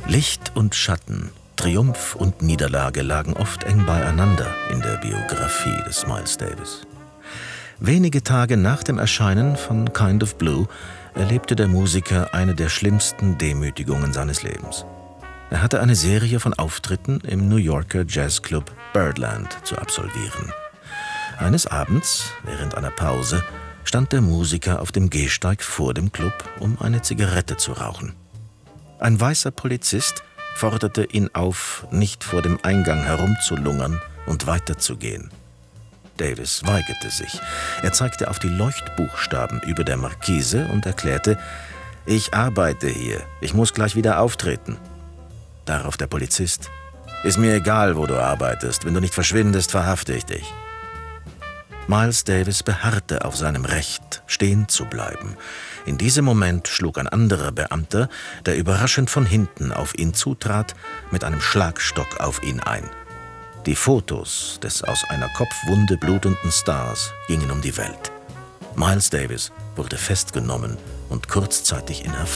Licht und Schatten, Triumph und Niederlage lagen oft eng beieinander in der Biografie des Miles Davis. Wenige Tage nach dem Erscheinen von Kind of Blue erlebte der Musiker eine der schlimmsten Demütigungen seines Lebens. Er hatte eine Serie von Auftritten im New Yorker Jazzclub Birdland zu absolvieren. Eines Abends, während einer Pause, stand der Musiker auf dem Gehsteig vor dem Club, um eine Zigarette zu rauchen. Ein weißer Polizist forderte ihn auf, nicht vor dem Eingang herumzulungern und weiterzugehen. Davis weigerte sich. Er zeigte auf die Leuchtbuchstaben über der Markise und erklärte: »Ich arbeite hier, ich muss gleich wieder auftreten.« Darauf der Polizist: »Ist mir egal, wo du arbeitest, wenn du nicht verschwindest, verhafte ich dich.« Miles Davis beharrte auf seinem Recht, stehen zu bleiben. In diesem Moment schlug ein anderer Beamter, der überraschend von hinten auf ihn zutrat, mit einem Schlagstock auf ihn ein. Die Fotos des aus einer Kopfwunde blutenden Stars gingen um die Welt. Miles Davis wurde festgenommen und kurzzeitig inhaftiert.